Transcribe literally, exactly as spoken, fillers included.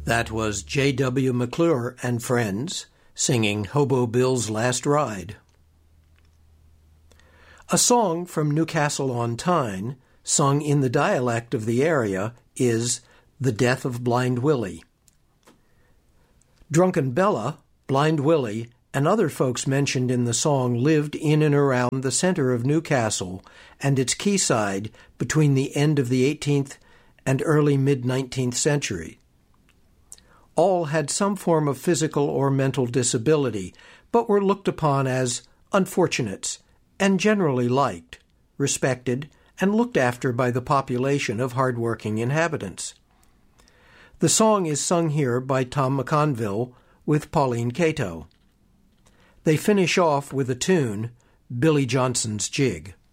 That was J W McClure and Friends singing Hobo Bill's Last Ride. A song from Newcastle-on-Tyne, sung in the dialect of the area, is The Death of Blind Willie. Drunken Bella, Blind Willie, and other folks mentioned in the song lived in and around the center of Newcastle and its quayside between the end of the eighteenth and early mid-nineteenth century. All had some form of physical or mental disability, but were looked upon as unfortunates and generally liked, respected, and looked after by the population of hard-working inhabitants. The song is sung here by Tom McConville with Pauline Cato. They finish off with a tune, Billy Johnson's Jig.